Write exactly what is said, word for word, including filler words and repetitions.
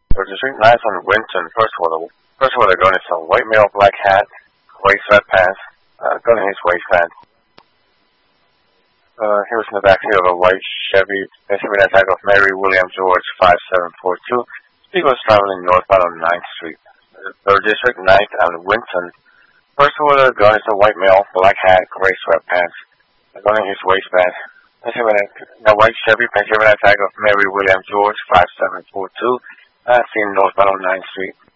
There's a street nice on Winton. First of all, first of all, they're going to some white male, black hat, gray sweatpants, uh, going to his waistband. Uh, here's in the back seat of a white Chevy, Chevy that type of Mary William George five seven four two. Speaker was traveling northbound on ninth Street. Third District, ninth on Winton. First of all, they're going to some white male, black hat, gray sweatpants, going to his waistband. The white Chevy, Chevy that type of Mary William George five seven four two. Uh, seen northbound on ninth Street.